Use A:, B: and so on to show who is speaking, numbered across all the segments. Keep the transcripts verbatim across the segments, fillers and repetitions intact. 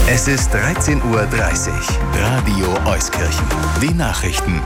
A: Es ist dreizehn Uhr dreißig. Radio Euskirchen. Die Nachrichten.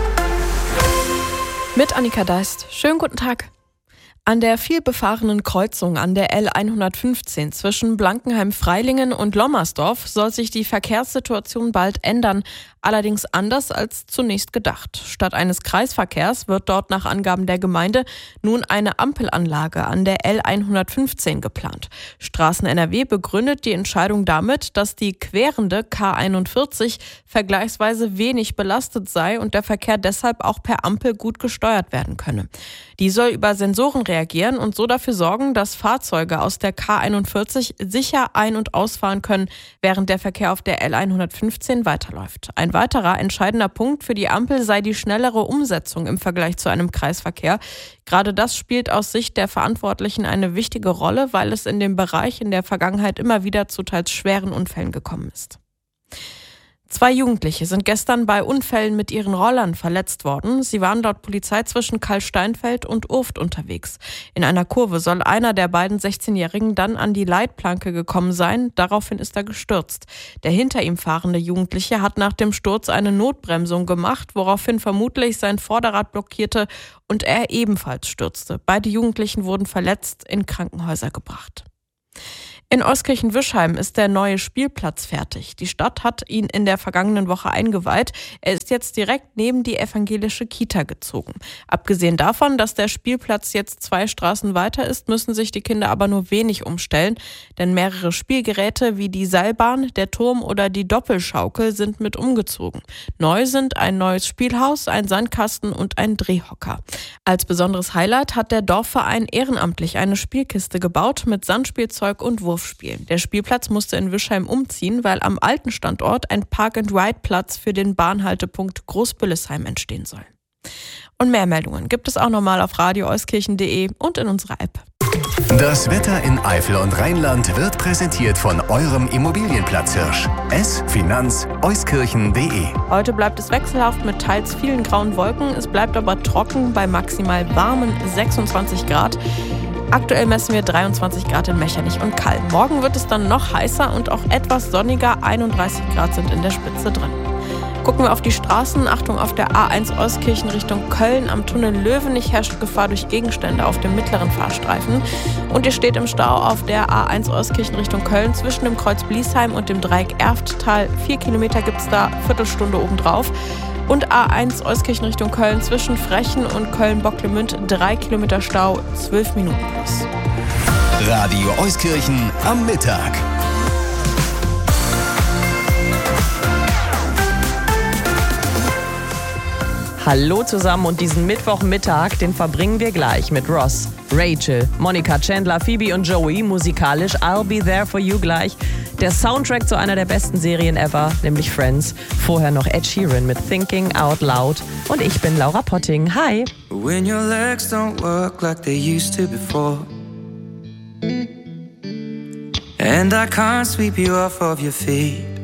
B: Mit Annika Deist. Schönen guten Tag. An der vielbefahrenen Kreuzung an der L hundertfünfzehn zwischen Blankenheim-Freilingen und Lommersdorf soll sich die Verkehrssituation bald ändern. Allerdings anders als zunächst gedacht. Statt eines Kreisverkehrs wird dort nach Angaben der Gemeinde nun eine Ampelanlage an der L hundertfünfzehn geplant. Straßen N R W begründet die Entscheidung damit, dass die querende K einundvierzig vergleichsweise wenig belastet sei und der Verkehr deshalb auch per Ampel gut gesteuert werden könne. Die soll über Sensoren reagieren und so dafür sorgen, dass Fahrzeuge aus der K einundvierzig sicher ein- und ausfahren können, während der Verkehr auf der L hundertfünfzehn weiterläuft. Ein weiterer entscheidender Punkt für die Ampel sei die schnellere Umsetzung im Vergleich zu einem Kreisverkehr. Gerade das spielt aus Sicht der Verantwortlichen eine wichtige Rolle, weil es in dem Bereich in der Vergangenheit immer wieder zu teils schweren Unfällen gekommen ist. Zwei Jugendliche sind gestern bei Unfällen mit ihren Rollern verletzt worden. Sie waren laut Polizei zwischen Karl-Steinfeld und Urft unterwegs. In einer Kurve soll einer der beiden sechzehnjährigen dann an die Leitplanke gekommen sein. Daraufhin ist er gestürzt. Der hinter ihm fahrende Jugendliche hat nach dem Sturz eine Notbremsung gemacht, woraufhin vermutlich sein Vorderrad blockierte und er ebenfalls stürzte. Beide Jugendlichen wurden verletzt in Krankenhäuser gebracht. In Euskirchen-Wischheim ist der neue Spielplatz fertig. Die Stadt hat ihn in der vergangenen Woche eingeweiht. Er ist jetzt direkt neben die evangelische Kita gezogen. Abgesehen davon, dass der Spielplatz jetzt zwei Straßen weiter ist, müssen sich die Kinder aber nur wenig umstellen. Denn mehrere Spielgeräte wie die Seilbahn, der Turm oder die Doppelschaukel sind mit umgezogen. Neu sind ein neues Spielhaus, ein Sandkasten und ein Drehhocker. Als besonderes Highlight hat der Dorfverein ehrenamtlich eine Spielkiste gebaut mit Sandspielzeug und Wurf. Spielen. Der Spielplatz musste in Wischheim umziehen, weil am alten Standort ein Park-and-Ride-Platz für den Bahnhaltepunkt Großbüllesheim entstehen soll. Und mehr Meldungen gibt es auch nochmal auf radio euskirchen punkt de und in unserer App.
A: Das Wetter in Eifel und Rheinland wird präsentiert von eurem Immobilienplatzhirsch. S Finanz Euskirchen punkt de.
B: Heute bleibt es wechselhaft mit teils vielen grauen Wolken. Es bleibt aber trocken bei maximal warmen sechsundzwanzig Grad. Aktuell messen wir dreiundzwanzig Grad in Mechernich und Kall. Morgen wird es dann noch heißer und auch etwas sonniger. einunddreißig Grad sind in der Spitze drin. Gucken wir auf die Straßen. Achtung, auf der A eins Euskirchen Richtung Köln. Am Tunnel Löwenich herrscht Gefahr durch Gegenstände auf dem mittleren Fahrstreifen. Und ihr steht im Stau auf der A eins Euskirchen Richtung Köln zwischen dem Kreuz Bliesheim und dem Dreieck Erfttal. Vier Kilometer gibt es da, Viertelstunde obendrauf. Und A eins Euskirchen Richtung Köln zwischen Frechen und Köln-Bocklemünd. Drei Kilometer Stau, zwölf Minuten plus.
A: Radio Euskirchen am Mittag.
C: Hallo zusammen und diesen Mittwochmittag, den verbringen wir gleich mit Ross, Rachel, Monica, Chandler, Phoebe und Joey, musikalisch I'll Be There For You gleich. Der Soundtrack zu einer der besten Serien ever, nämlich Friends. Vorher noch Ed Sheeran mit Thinking Out Loud. Und ich bin Laura Potting. Hi!
D: When your legs don't work like they used to before, and I can't sweep you off of your feet,